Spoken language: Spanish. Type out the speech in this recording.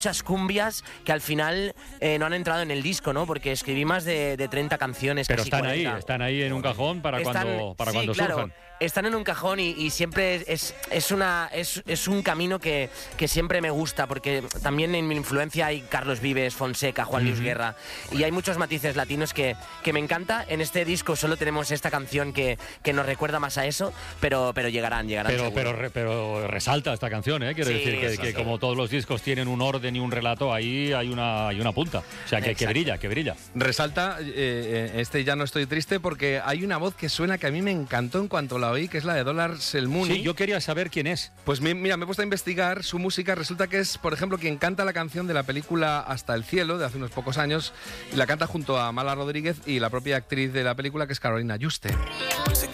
muchas cumbias que al final no han entrado en el disco, ¿no? Porque escribí más de 30 canciones. Pero casi están 40. están ahí en un cajón para cuando claro, surjan. Están en un cajón y siempre es un camino que siempre me gusta, porque también en mi influencia hay Carlos Vives, Fonseca, Juan Luis Guerra, y hay muchos matices latinos que me encanta. En este disco solo tenemos esta canción que nos recuerda más a eso, pero llegarán pero resalta esta canción, ¿eh? Quiero decir que como todos los discos tienen un orden y un relato, ahí hay una punta. O sea, que brilla. Resalta, ya no estoy triste, porque hay una voz que suena que a mí me encantó en cuanto la oí, que es la de Dólar Selmuni. Sí, yo quería saber quién es. Pues mira, me he puesto a investigar su música. Resulta que es, por ejemplo, quien canta la canción de la película Hasta el cielo, de hace unos pocos años, y la canta junto a Mala Rodríguez y la propia actriz de la película, que es Carolina Juste.